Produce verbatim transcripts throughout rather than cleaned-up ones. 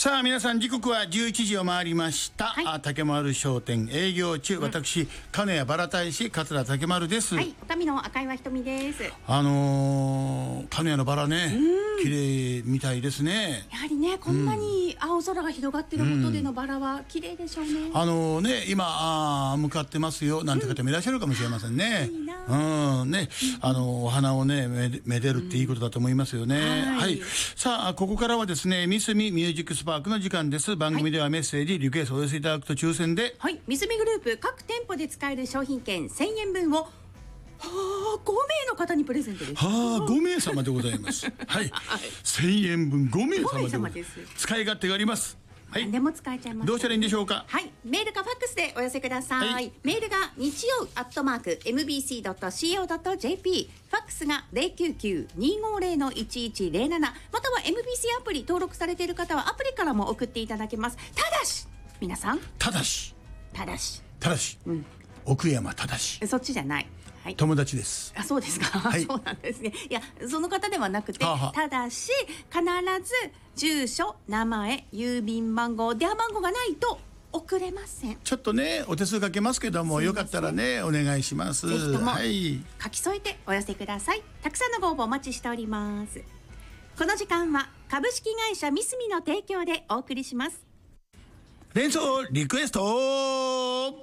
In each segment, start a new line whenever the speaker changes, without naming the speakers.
さあ皆さん、時刻はじゅういちじを回りました、はい、あ竹丸商店営業中、うん、私金谷バラ大使桂竹丸です。
はい、おかみの赤岩ひとみです。
あのー、金谷のバラね、綺麗みたいですね。
やはりね、こんなに青空が広がっていることでのバラは綺麗でしょうね。うん、
あのー、ね今あ向かってますよなんて方もいらっしゃるかもしれませんね。うん、いいなうんね、あのお花をねめで、めでるっていいことだと思いますよね。うん、はい、はい。さあここからはですね、三隅ミュージックスパークの時間です。番組ではメッセージ、はい、リクエストをお寄せいただくと抽選で、
はい、三隅グループ各店舗で使える商品券せんえんぶんをはあごめいの方にプレゼントです。
はあごめい様でございます。はい、せんえんぶんごめい様で使い勝手があります。はい、
何でも使えちゃいます。
どうしたらいいんでしょうか。
はい、メールかファックスでお寄せください。はい、メールが日曜アットマーク エムビーシードットシーオードットジェーピー、ファックスが ゼロきゅうきゅう にーごーゼロ のいちいちゼロなな、または エムビーシー アプリ登録されている方はアプリからも送っていただけます。ただし皆さん、
ただした
だした
だし、うん、奥山ただし、
そっちじゃない、はい、
友達です。
あ、そうですか。はい、そうなんですね。いや、その方ではなくて、ははただし必ず住所、名前、郵便番号、電話番号がないと送れません。
ちょっとねお手数かけますけども、よかったらねお願いします。
ぜひとも書き添えてお寄せください。たくさんのご応募お待ちしております。この時間は株式会社三隅の提供でお送りします。
連想リクエスト。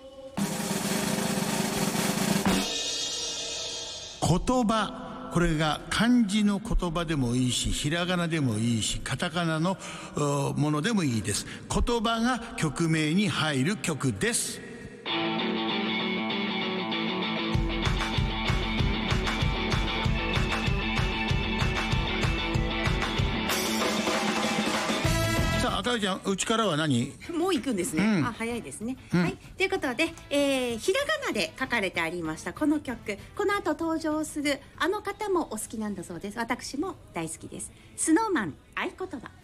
言葉、これが漢字の言葉でもいいし、ひらがなでもいいし、カタカナのものでもいいです。言葉が曲名に入る曲です。さあ赤井ちゃん、うちからは何？
もう行くんですね。うん、あ、早いですね。うん、はい。ということで、えー、ひらがなで書かれてありましたこの曲、この後登場するあの方もお好きなんだそうです。私も大好きです。スノーマン、合言葉。